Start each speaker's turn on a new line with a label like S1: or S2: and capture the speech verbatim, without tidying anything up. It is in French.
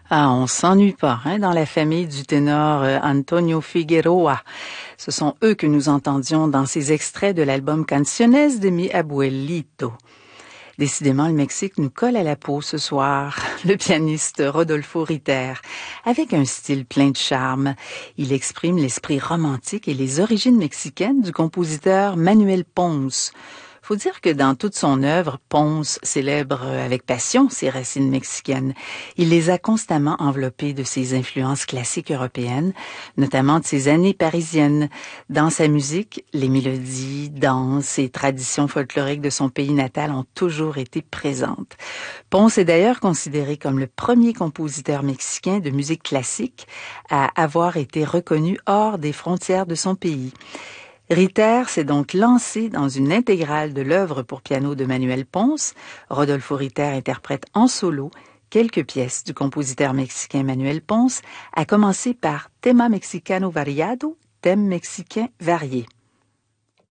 S1: Ah, on s'ennuie pas, hein, dans la famille du ténor euh, Antonio Figueroa. Ce sont eux que nous entendions dans ces extraits de l'album Canciones de mi abuelito. Décidément, le Mexique nous colle à la peau ce soir. Le pianiste Rodolfo Ritter, avec un style plein de charme, il exprime l'esprit romantique et les origines mexicaines du compositeur Manuel Ponce. Faut dire que dans toute son œuvre, Ponce célèbre avec passion ses racines mexicaines. Il les a constamment enveloppées de ses influences classiques européennes, notamment de ses années parisiennes. Dans sa musique, les mélodies, danses et traditions folkloriques de son pays natal ont toujours été présentes. Ponce est d'ailleurs considéré comme le premier compositeur mexicain de musique classique à avoir été reconnu hors des frontières de son pays. Ritter s'est donc lancé dans une intégrale de l'œuvre pour piano de Manuel Ponce. Rodolfo Ritter interprète en solo quelques pièces du compositeur mexicain Manuel Ponce, à commencer par Tema Mexicano Variado, thème mexicain varié.